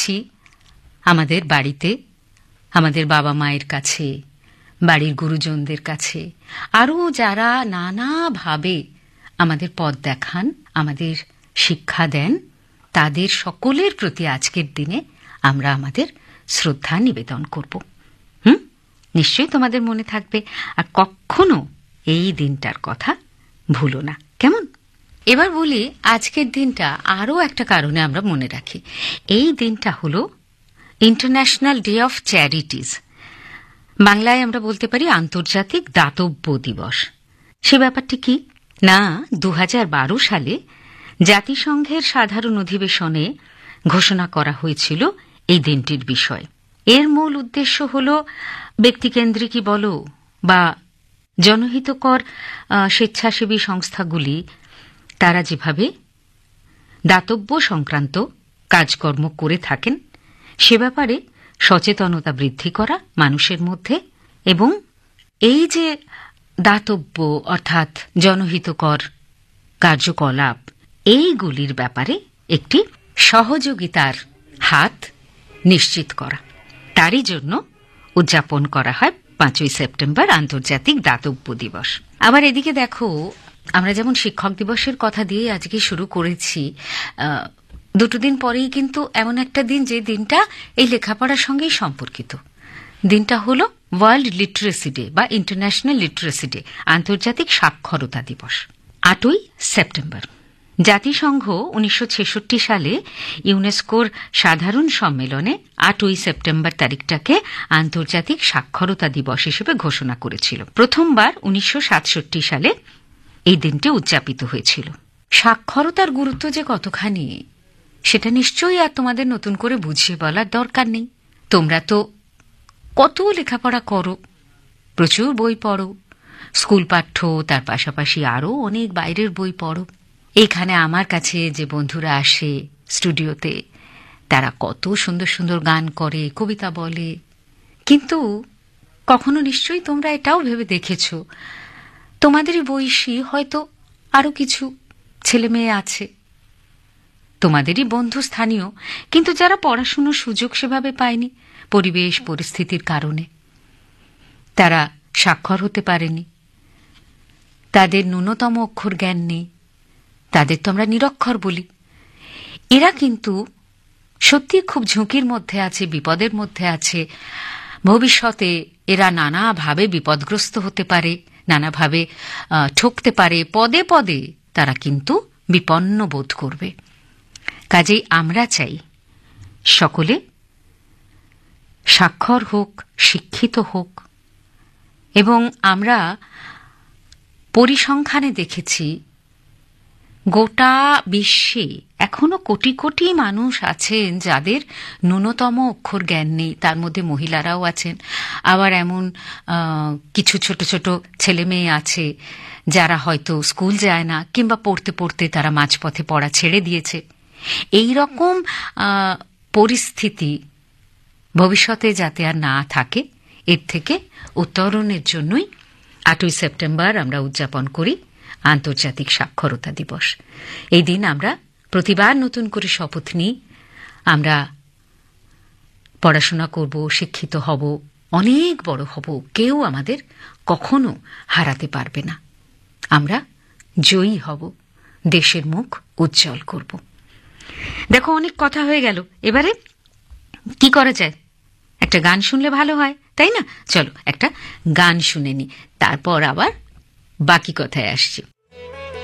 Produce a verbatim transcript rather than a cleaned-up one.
দেখেছি আমাদের বাড়িতে, আমাদের বাবা মায়ের কাছে, বাড়ির গুরুজনদের কাছে, আরও যারা নানাভাবে আমাদের পথ দেখান, আমাদের শিক্ষা দেন, তাদের সকলের প্রতি আজকের দিনে আমরা আমাদের শ্রদ্ধা নিবেদন করব। হুম, নিশ্চয়ই তোমাদের মনে থাকবে, আর কখনো এই দিনটার কথা ভুলো না, কেমন? এবার বলি, আজকের দিনটা আরও একটা কারণে আমরা মনে রাখি। এই দিনটা হলো ইন্টারন্যাশনাল ডে অফ চ্যারিটিজ, বাংলায় আমরা বলতে পারি আন্তর্জাতিক দাতব্য দিবস। সে ব্যাপারটি কি না, দু হাজার বারো সালে জাতিসংঘের সাধারণ অধিবেশনে ঘোষণা করা হয়েছিল এই দিনটির বিষয়। এর মূল উদ্দেশ্য হল ব্যক্তিকেন্দ্রিকই বলো বা জনহিতকর স্বেচ্ছাসেবী সংস্থাগুলি তারা যেভাবে দাতব্য সংক্রান্ত কাজকর্ম করে থাকেন সে ব্যাপারে সচেতনতা বৃদ্ধি করা মানুষের মধ্যে, এবং এই যে দাতব্য অর্থাৎ জনহিতকর কার্যকলাপ এইগুলির ব্যাপারে একটি সহযোগিতার হাত নিশ্চিত করা, তারই জন্য উদযাপন করা হয় পাঁচই সেপ্টেম্বর আন্তর্জাতিক দাতব্য দিবস। আবার এদিকে দেখো, আমরা যেমন শিক্ষক দিবসের কথা দিয়ে আজকে শুরু করেছি, দুটো দিন পরেই কিন্তু এমন একটা দিন যে দিনটা এই লেখাপড়ার সঙ্গেই সম্পর্কিত। দিনটা হলো ওয়ার্ল্ড লিটারেসি ডে বা ইন্টারন্যাশনাল লিটারেসি ডে, আন্তর্জাতিক সাক্ষরতা দিবস, আটই সেপ্টেম্বর। জাতিসংঘ উনিশশো ছেষট্টি সালে ইউনেস্কোর সাধারণ সম্মেলনে আটই সেপ্টেম্বর তারিখটাকে আন্তর্জাতিক সাক্ষরতা দিবস হিসেবে ঘোষণা করেছিল। প্রথমবার উনিশশো সাতষট্টি সালে এই দিনটি উদযাপিত হয়েছিল। সাক্ষরতার গুরুত্ব যে কতখানি সেটা নিশ্চয়ই আর তোমাদের নতুন করে বুঝিয়ে বলার দরকার নেই। তোমরা তো কত লেখাপড়া করো, প্রচুর বই পড়ো, স্কুল পাঠ্য, তার পাশাপাশি আরও অনেক বাইরের বই পড়ো। এখানে আমার কাছে যে বন্ধুরা আসে স্টুডিওতে, তারা কত সুন্দর সুন্দর গান করে, কবিতা বলে, কিন্তু কখনো নিশ্চয়ই তোমরা এটাও ভেবে দেখেছ তোমাদেরই বয়সী হয়তো আরও কিছু ছেলে মেয়ে আছে, তোমাদেরই বন্ধু স্থানীয়, কিন্তু যারা পড়াশুনোর সুযোগ সেভাবে পায়নি পরিবেশ পরিস্থিতির কারণে, তারা স্বাক্ষর হতে পারেনি, তাদের ন্যূনতম অক্ষর জ্ঞান নেই, তাদের তো আমরা নিরক্ষর বলি। এরা কিন্তু সত্যি খুব ঝুঁকির মধ্যে আছে, বিপদের মধ্যে আছে। ভবিষ্যতে এরা নানাভাবে বিপদগ্রস্ত হতে পারে, নানাভাবে ঠকতে পারে, পদে পদে তারা কিন্তু বিপন্ন বোধ করবে। কাজেই আমরা চাই সকলে স্বাক্ষর হোক, শিক্ষিত হোক, এবং আমরা পরিসংখ্যানে দেখেছি গোটা বিশ্বে এখনো কোটি কোটি মানুষ আছেন যাদের ন্যূনতম অক্ষর জ্ঞান নেই, তার মধ্যে মহিলারাও আছেন, আবার এমন কিছু ছোট ছোট ছেলে মেয়ে আছে যারা হয়তো স্কুল যায় না, কিংবা পড়তে পড়তে তারা মাঝপথে পড়া ছেড়ে দিয়েছে। এই রকম পরিস্থিতি ভবিষ্যতে যাতে আর না থাকে, এর থেকে উত্তরণের জন্যই আটই সেপ্টেম্বর আমরা উদযাপন করি আন্তর্জাতিক সাক্ষরতা দিবস। এই দিন আমরা প্রতিবার নতুন করে শপথ নিই, আমরা পড়াশোনা করব, শিক্ষিত হব, অনেক বড় হব, কেউ আমাদের কখনো হারাতে পারবে না, আমরা জয়ী হব, দেশের মুখ উজ্জ্বল করব। দেখো, অনেক কথা হয়ে গেল, এবারে কি করা যায়? একটা গান শুনলে ভালো হয়, তাই না? চলো একটা গান শুনে নি, তারপর আবার বাকি কথায় আসছি।